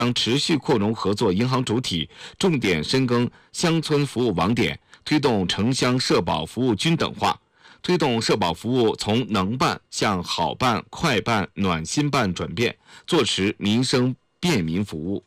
将持续扩容合作银行主体，重点深耕乡村服务网点，推动城乡社保服务均等化，推动社保服务从能办向好办、快办、暖心办转变，做实民生便民服务。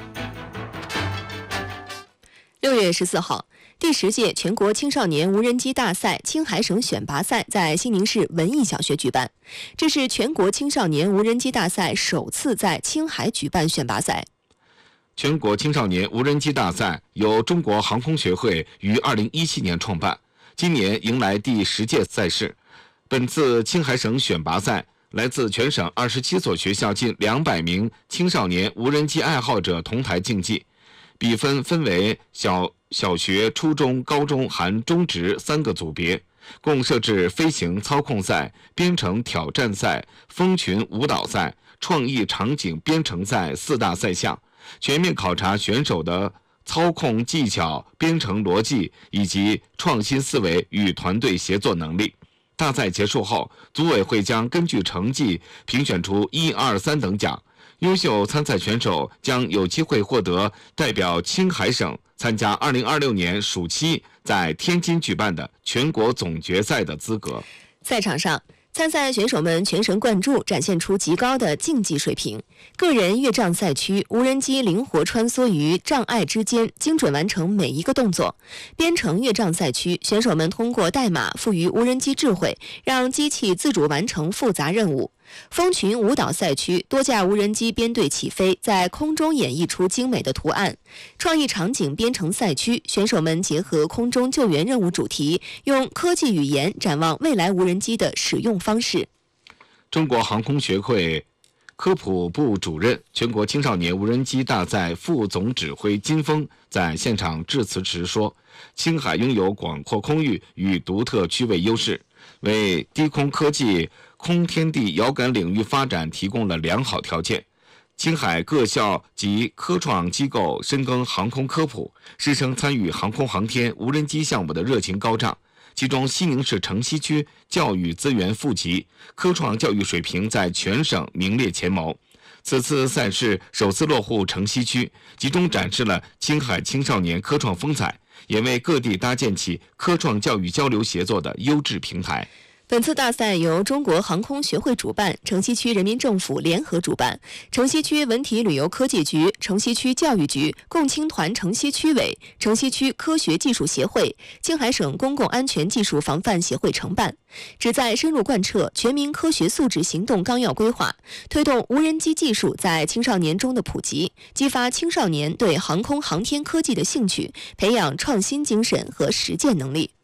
6月14号，第10届全国青少年无人机大赛青海省选拔赛在西宁市文艺小学举办，这是全国青少年无人机大赛首次在青海举办选拔赛。 全国青少年无人机大赛由中国航空学会于2017年创办，今年迎来第10届赛事。本次青海省选拔赛，来自全省27所学校近200名青少年无人机爱好者同台竞技。比分为小学、初中、高中含中职3个组别，共设置飞行操控赛、编程挑战赛、蜂群舞蹈赛、创意场景编程赛4大赛项，全面考察选手的操控技巧、编程逻辑以及创新思维与团队协作能力。大赛结束后，组委会将根据成绩评选出1、2、3等奖。优秀参赛选手将有机会获得代表青海省参加2026年暑期在天津举办的全国总决赛的资格。 赛场上，参赛选手们全神贯注，展现出极高的竞技水平。个人越障赛区，无人机灵活穿梭于障碍之间，精准完成每一个动作。编程越障赛区，选手们通过代码赋予无人机智慧，让机器自主完成复杂任务。蜂群舞蹈赛区，多架无人机编队起飞，在空中演绎出精美的图案。创意场景编程赛区，选手们结合空中救援任务主题，用科技语言展望未来无人机的使用方式。 中国航空学会科普部主任、全国青少年无人机大赛副总指挥金峰在现场致辞时说，青海拥有广阔空域与独特区位优势，为低空科技空天地遥感领域发展提供了良好条件。青海各校及科创机构深耕航空科普，师生参与航空航天无人机项目的热情高涨。其中西宁市城西区教育资源富集，科创教育水平在全省名列前茅。此次赛事首次落户城西区，集中展示了青海青少年科创风采，也为各地搭建起科创教育交流协作的优质平台。 本次大赛由中国航空学会主办，城西区人民政府联合主办，城西区文体旅游科技局、城西区教育局、共青团城西区委、城西区科学技术协会、青海省公共安全技术防范协会承办，旨在深入贯彻全民科学素质行动纲要规划，推动无人机技术在青少年中的普及，激发青少年对航空航天科技的兴趣，培养创新精神和实践能力。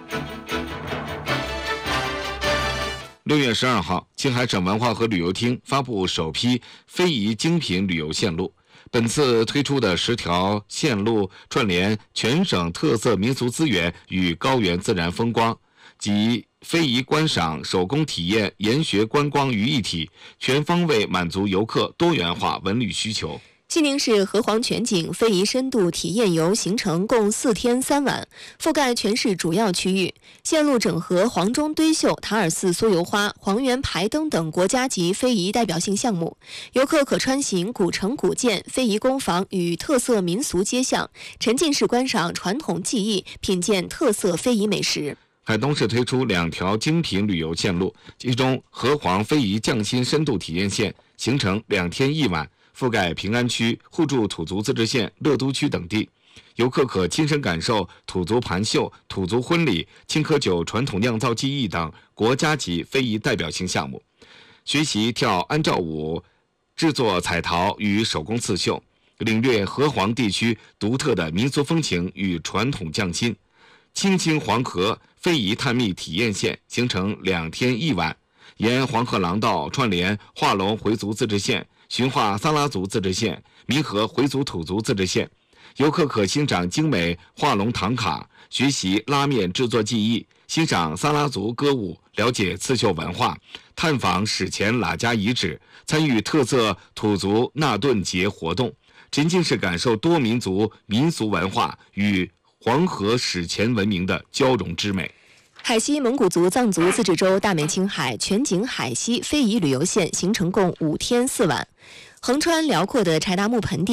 6月12号，青海省文化和旅游厅发布首批非遗精品旅游线路。本次推出的10条线路串联全省特色民俗资源与高原自然风光，集非遗观赏、手工体验、研学观光于一体，全方位满足游客多元化文旅需求。 西宁市河湟全景非遗深度体验游行程共4天3晚，覆盖全市主要区域。线路整合黄钟堆绣、塔尔寺酥油花、黄原排灯等国家级非遗代表性项目，游客可穿行古城古建、非遗工坊与特色民俗街巷，沉浸式观赏传统技艺，品鉴特色非遗美食。 海东市推出2条精品旅游线路，其中河湟非遗匠心深度体验线行程2天1晚，覆盖平安区、互助土族自治县、乐都区等地，游客可亲身感受土族盘绣、土族婚礼、青稞酒传统酿造技艺等国家级非遗代表性项目，学习跳安照舞、制作彩陶与手工刺绣，领略河湟地区独特的民俗风情与传统匠心。青青黄河非遗探秘体验线行程2天1晚，沿黄河廊道串联化龙回族自治县、驯化撒拉族自治县、弥合回族土族自治县，游客可欣赏精美画龙唐卡，学习拉面制作技艺，欣赏撒拉族歌舞，了解刺绣文化，探访史前喇家遗址，参与特色土族纳顿节活动，沉浸式感受多民族民俗文化与黄河史前文明的交融之美。 海西蒙古族藏族自治州大美青海全景海西非遗旅游线行程共5天4晚。 横穿辽阔的柴达木盆地。